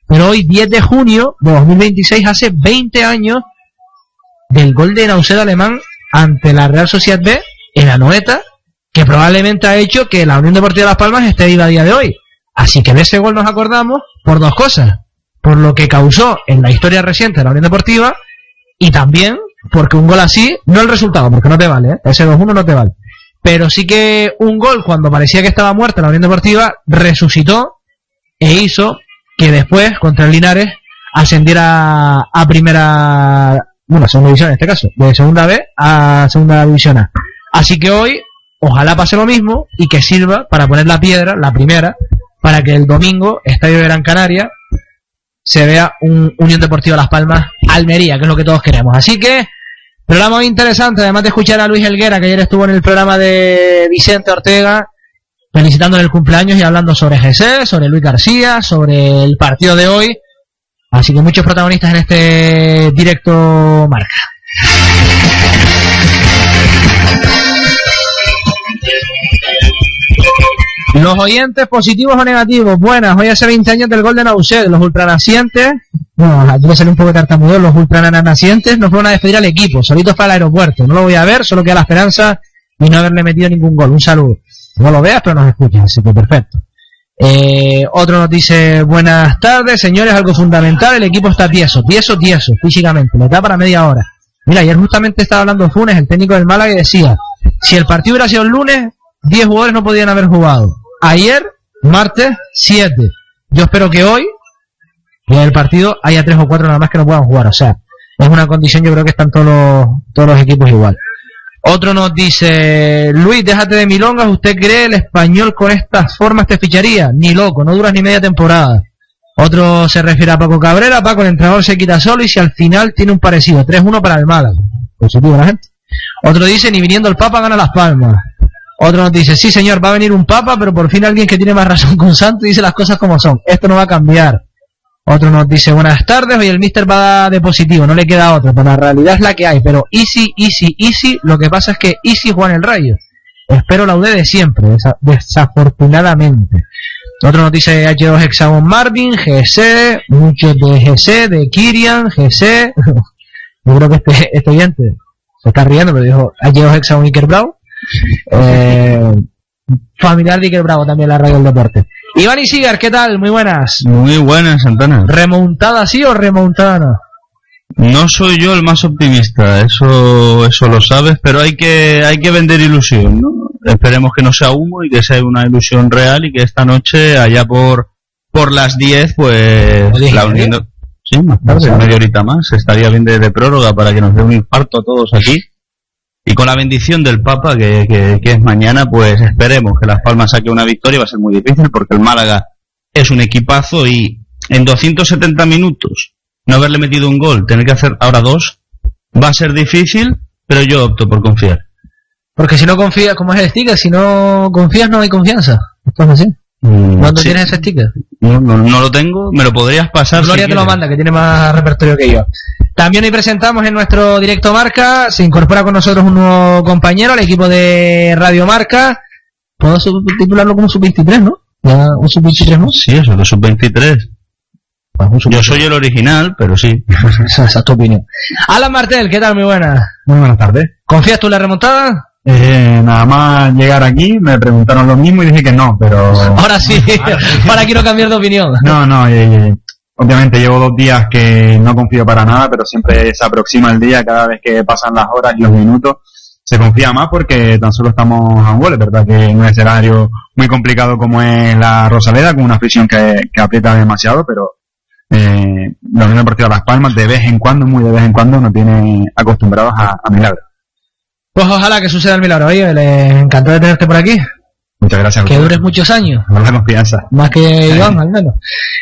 Pero hoy, 10 de junio de 2026, hace 20 años del gol de Nauceda Alemán ante la Real Sociedad B en Anoeta, que probablemente ha hecho que la Unión Deportiva Las Palmas esté viva a día de hoy. Así que de ese gol nos acordamos por dos cosas: por lo que causó en la historia reciente de la Unión Deportiva, y también porque un gol así, no el resultado, porque no te vale, ¿eh? Ese 2-1 no te vale, pero sí que un gol cuando parecía que estaba muerta la Unión Deportiva resucitó e hizo que después, contra el Linares, ascendiera a primera, bueno, segunda división en este caso, de segunda B a segunda división A. Así que hoy, ojalá pase lo mismo y que sirva para poner la piedra, la primera, para que el domingo, Estadio de Gran Canaria, se vea un Unión Deportiva Las Palmas Almería, que es lo que todos queremos. Así que, programa muy interesante, además de escuchar a Luis Helguera, que ayer estuvo en el programa de Vicente Ortega, felicitándole el cumpleaños y hablando sobre GC, sobre Luis García, sobre el partido de hoy. Así que muchos protagonistas en este directo Marca. Los oyentes positivos o negativos. Buenas, hoy hace 20 años del gol de Nauceda. Los ultranacientes, bueno, aquí le salió un poco de tartamudeo. Los ultranacientes nos fueron a despedir al equipo, solitos para el aeropuerto. No lo voy a ver, solo queda la esperanza y no haberle metido ningún gol. Un saludo. No lo veas, pero nos escuchas, así que perfecto. Otro nos dice: buenas tardes, señores, algo fundamental, el equipo está tieso, físicamente, le da para media hora. Mira, ayer justamente estaba hablando Funes, el técnico del Málaga, y decía, si el partido hubiera sido el lunes, 10 jugadores no podían haber jugado. Ayer, martes, 7. Yo espero que hoy, en el partido, haya 3 o 4 nada más que no puedan jugar. O sea, es una condición, yo creo que están todos los equipos igual. Otro nos dice: Luis, déjate de milongas, ¿usted cree el Español con estas formas te ficharía? Ni loco, no duras ni media temporada. Otro se refiere a Paco Cabrera: Paco, el entrenador se quita solo y si al final tiene un parecido, 3-1 para el Málaga. Positivo la gente. Otro dice: ni viniendo el Papa gana Las Palmas. Otro nos dice: sí señor, va a venir un Papa, pero por fin alguien que tiene más razón que un santo y dice las cosas como son. Esto no va a cambiar. Otro nos dice: buenas tardes, hoy el míster va de positivo, no le queda otro, pero la realidad es la que hay, pero easy, lo que pasa es que easy juega en el Rayo. Espero la UD de siempre, desafortunadamente. Otro nos dice: H2 Hexagon Marvin, GC, muchos de GC, de Kirian, GC. Yo creo que este oyente se está riendo, pero dijo H2 Hexagon Iker Bravo. Familiar de Iker Bravo también, la Radio del Deporte. Iván Isigar, ¿qué tal? Muy buenas. Muy buenas, Santana. ¿Remontada sí o remontada no? No soy yo el más optimista, eso lo sabes, pero hay que vender ilusión, ¿no? Esperemos que no sea humo y que sea una ilusión real y que esta noche, allá por las 10, pues la Unión... Sí, más tarde, media horita más, estaría bien de prórroga para que nos dé un infarto a todos aquí. Y con la bendición del Papa, que es mañana, pues esperemos que Las Palmas saque una victoria. Va a ser muy difícil porque el Málaga es un equipazo y en 270 minutos no haberle metido un gol, tener que hacer ahora 2, va a ser difícil, pero yo opto por confiar. Porque si no confías, como es el sticker, si no confías no hay confianza. Esto es así. ¿Cuándo sí. tienes ese sticker? No lo tengo, me lo podrías pasar. Gloria si te lo manda, que tiene más repertorio que yo. También hoy presentamos en nuestro directo Marca, se incorpora con nosotros un nuevo compañero al equipo de Radio Marca. ¿Puedo titularlo como sub-23, no? ¿Ya un sub-23, no? Sí, eso, de sub-23. Pues yo soy el original, pero sí. Esa es tu opinión. Alan Martel, ¿qué tal? Muy buenas. Muy buenas tardes. ¿Confías tú en la remontada? Nada más llegar aquí me preguntaron lo mismo y dije que no, pero... Ahora sí, ahora quiero cambiar de opinión. No, obviamente llevo 2 días que no confío para nada, pero siempre se aproxima el día, cada vez que pasan las horas y los minutos se confía más porque tan solo estamos a un gol. Es verdad que en un escenario muy complicado como es la Rosaleda, con una afición que aprieta demasiado, pero la Unión Deportiva Las Palmas de vez en cuando, muy de vez en cuando, nos tiene acostumbrados a milagros. Pues ojalá que suceda el milagro. Oye, le encantó de tenerte por aquí. Muchas gracias. Que dures muchos años. Con la confianza. Más que Iván, al menos.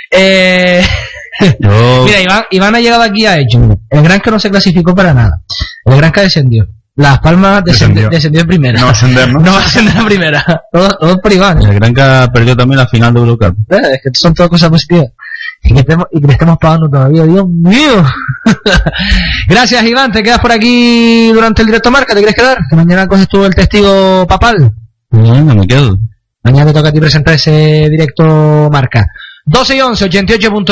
Mira, Iván ha llegado aquí a hecho. El Granca no se clasificó para nada. El Granca descendió. Las Palmas descendió en primera. No va a ascender, ¿no? No va a ascender a primera. Todo por Iván. El Granca perdió también la final de Eurocup. Es que son todas cosas positivas. Y que le estemos pagando todavía, Dios mío. Gracias, Iván, te quedas por aquí durante el directo Marca, ¿te quieres quedar? Que mañana coges tú el testigo papal. No me quedo. Mañana te toca a ti presentar ese directo Marca. 12 y 11, 88.